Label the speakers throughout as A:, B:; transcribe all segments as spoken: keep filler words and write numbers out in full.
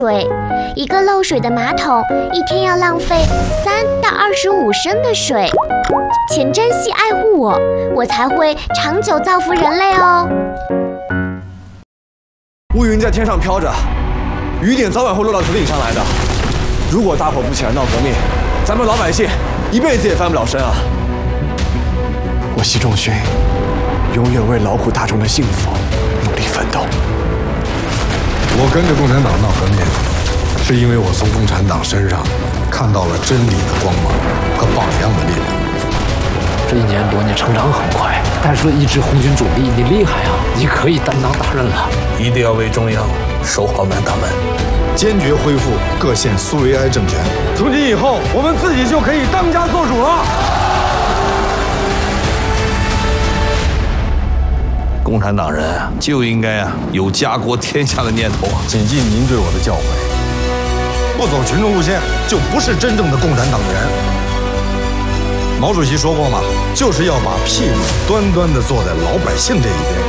A: 水，一个漏水的马桶一天要浪费三到二十五升的水。请珍惜爱护我，我才会长久造福人类哦。
B: 乌云在天上飘着，雨点早晚会落到头顶上来的。如果大伙不起来闹革命，咱们老百姓一辈子也翻不了身啊！我习仲勋永远为劳苦大众的幸福努力奋斗。
C: 我跟着共产党闹革命，是因为我从共产党身上看到了真理的光芒和榜样的力量。
D: 这一年多你成长很快，带出了一支红军主力，你厉害啊！你可以担当大任了。
E: 一定要为中央守好南大门，
C: 坚决恢复各县苏维埃政权。
B: 从今以后，我们自己就可以当家做主了。
E: 共产党人啊，就应该啊有家国天下的念头啊！
C: 谨记您对我的教诲，不走群众路线，就不是真正的共产党员。毛主席说过嘛，就是要把屁股端端地坐在老百姓这一边。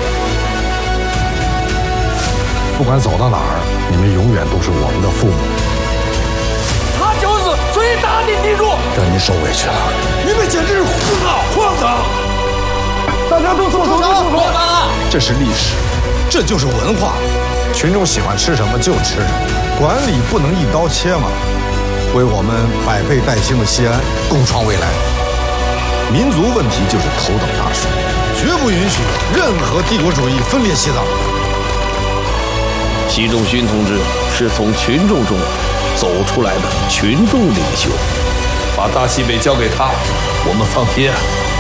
C: 不管走到哪儿，你们永远都是我们的父母。
E: 他就是最大的敌人，
C: 让您受委屈了。
E: 你们简直是胡闹荒唐！
B: 大家都坐手都坐手。
C: 这是历史，这就是文化。群众喜欢吃什么就吃什么，管理不能一刀切嘛。为我们百废待兴的西安共创未来。民族问题就是头等大事，绝不允许任何帝国主义分裂西藏。
E: 习仲勋同志是从群众中走出来的群众领袖，把大西北交给他，我们放心啊。